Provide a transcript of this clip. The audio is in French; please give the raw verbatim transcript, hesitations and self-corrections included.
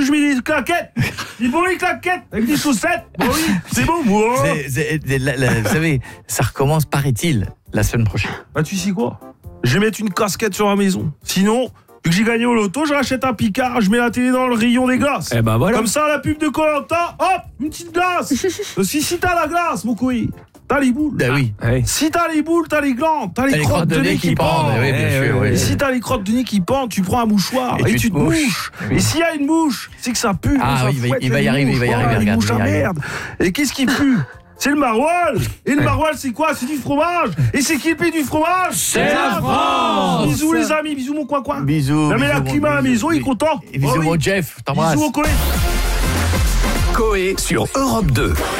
je mets des claquettes. Des bonnes claquettes avec des chaussettes. Bon, oui, c'est bon, moi. C'est- c'est- c'est- la- la- Vous savez, ça recommence, paraît-il, la semaine prochaine. Bah, tu sais quoi? Je vais mettre une casquette sur la maison. Sinon, vu que j'ai gagné au loto, je rachète un Picard, je mets la télé dans le rayon des glaces. Eh ben voilà. Comme ça, la pub de Koh-Lanta, hop, une petite glace. Parce que si t'as la glace, mon couille, t'as les boules. Bah oui. Ouais. Si t'as les boules, t'as les glandes, t'as les, T'as les crottes de nez qui pendent. Oui, bien Eh, sûr, oui, oui. Et si t'as les crottes de nez qui pendent, tu prends un mouchoir et, Et tu, tu te te mouches. mouches. Et s'il y a une mouche, c'est que ça pue. Ah ça oui, il va- fouette il va les y arriver, il va y mouches. arriver, Oh, les regarde, mouches il va à y arriver. merde. Et qu'est-ce qui pue? C'est le maroilles. Et le maroilles, c'est quoi? C'est du fromage. Et c'est qui le pays du fromage? C'est la France. Bisous les amis, bisous mon coin-coin. Bisous. Non mais la bisous, clim à la bisous, maison, il est bisous. content. Et bisous Oh oui. mon Jeff, t'embrasse. Bisous au collègue. Coé sur Europe deux.